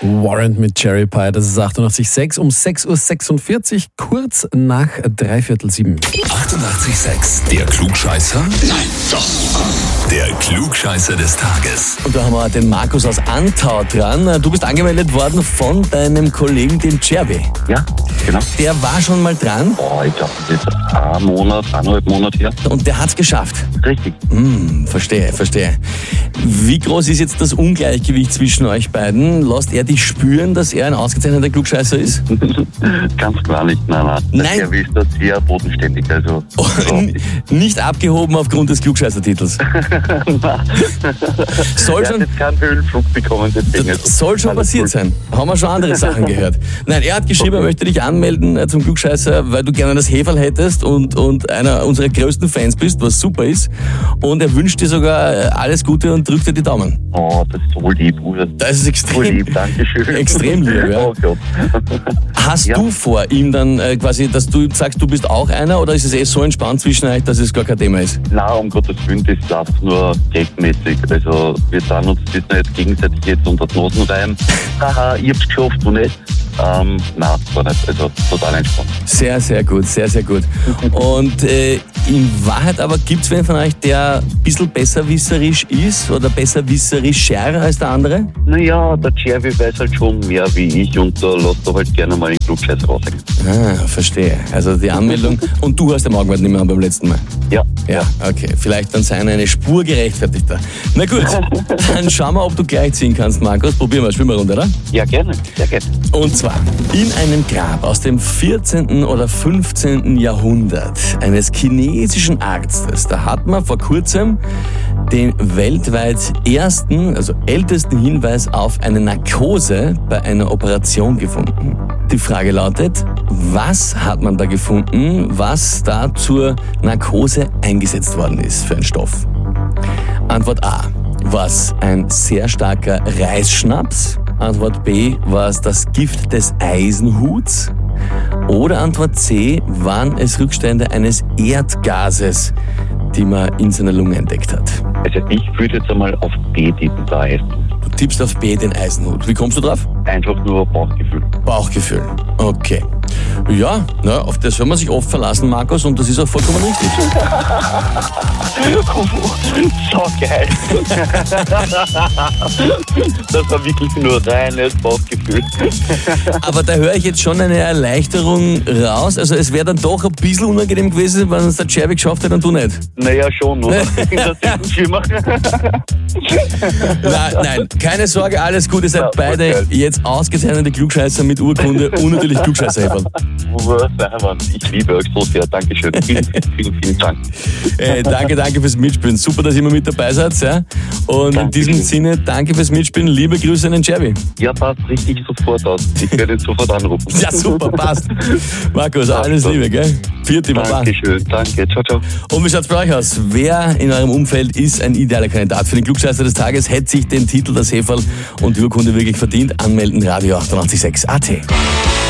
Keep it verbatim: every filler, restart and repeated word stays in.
Warrant mit Cherry Pie, das ist achtundachtzig Komma sechs um sechs Uhr sechsundvierzig, kurz nach dreiviertel sieben. achtundachtzig Komma sechs, der Klugscheißer? Nein, doch. Der Klugscheißer des Tages. Und da haben wir den Markus aus Antau dran. Du bist angemeldet worden von deinem Kollegen, dem Cherry. Ja, genau. Der war schon mal dran. Boah, ich glaube, das ist ein Monat, eineinhalb Monate her. Und der hat's geschafft. Richtig. Hm, verstehe, verstehe. Wie groß ist jetzt das Ungleichgewicht zwischen euch beiden? Lässt er dich spüren, dass er ein ausgezeichneter Klugscheißer ist? Ganz klar nicht, nein, nein. Nein. Der ist da sehr bodenständig, also... Oh, n- nicht abgehoben aufgrund des Klugscheißertitels. Soll Er hat schon, jetzt keinen Höhenflug bekommen, deswegen... also soll schon alles passiert gut. sein. Haben wir schon andere Sachen gehört. Nein, er hat geschrieben, er möchte dich anmelden äh, zum Klugscheißer, weil du gerne das Heferl hättest und, und einer unserer größten Fans bist, was super ist. Und er wünscht dir sogar äh, alles Gute und drückt dir die Daumen. Oh, das ist so lieb, Uwe. Das ist So extrem, lieb, danke schön. extrem lieb, ja. Oh Gott. Hast Ja. du vor, ihm dann äh, quasi, dass du ihm sagst, du bist auch einer, oder ist es eh so entspannt zwischen euch, dass es gar kein Thema ist? Nein, um Gottes Willen, das ist einfach nur gagmäßig. Also wir sind uns das nicht gegenseitig jetzt unter die Nosen rein. Haha, ich hab's geschafft, du nicht. Ähm, nein, gar nicht. Also total entspannt. Sehr, sehr gut, sehr, sehr gut. Und äh, in Wahrheit aber gibt es wen von euch, der ein bisschen besserwisserisch ist oder besserwisserischer als der andere? Naja, der Cherry weiß halt schon mehr wie ich und da lässt er halt gerne mal den Klugscheiß raushängen. Ah, verstehe. Also die Anmeldung. Und du hast den Augenwart nicht mehr beim letzten Mal. Ja. Ja, okay. Vielleicht dann seine eine Spur gerechtfertigter. Na gut, dann schauen wir, ob du gleich ziehen kannst, Markus. Probieren wir, spielen wir eine Runde, oder? Ja, gerne. Sehr gerne. Und zwar in einem Grab aus dem vierzehnten oder fünfzehnten Jahrhundert eines chinesischen Arztes. Da hat man vor kurzem den weltweit ersten, also ältesten Hinweis auf eine Narkose bei einer Operation gefunden. Die Frage lautet, was hat man da gefunden, was da zur Narkose eingesetzt worden ist für einen Stoff? Antwort A. War es ein sehr starker Reisschnaps? Antwort B. War es das Gift des Eisenhuts? Oder Antwort C. Waren es Rückstände eines Erdgases, die man in seiner Lunge entdeckt hat? Also ich würde jetzt einmal auf B tippen, da heißt Du tippst auf B, den Eisenhut. Wie kommst du drauf? einfach nur Bauchgefühl. Bauchgefühl. Okay. Ja, na, auf das soll man sich oft verlassen, Markus, und das ist auch vollkommen richtig. So geil. Das war wirklich nur reines Bauchgefühl. Aber da höre ich jetzt schon eine Erleichterung raus. Also es wäre dann doch ein bisschen unangenehm gewesen, wenn es der Cherry geschafft hätte und du nicht. Naja, schon, oder? Das ist schlimmer. Nein, nein, keine Sorge, alles gut. Ihr seid Ja, beide okay. jetzt ausgezeichnete Klugscheißer mit Urkunde und natürlich Klugscheißerheferl. Ich liebe euch so sehr. Dankeschön. Vielen, vielen, vielen Dank. Äh, danke, danke fürs Mitspielen. Super, dass ihr immer mit dabei seid. Ja? Und in Dankeschön. diesem Sinne, danke fürs Mitspielen. Liebe Grüße an den Cherry. Ja, passt richtig sofort aus. Ich werde ihn sofort anrufen. Ja, super, passt. Markus, alles Liebe, gell? Vierte Baba. Dankeschön. Danke. Ciao, ciao. Und wie schaut's bei euch aus? Wer in eurem Umfeld ist ein idealer Kandidat für den Klugscheißer des Tages, hätte sich den Titel, das Heferl und die Urkunde wirklich verdient? Anmelden, Radio achtundachtzig Komma sechs A T.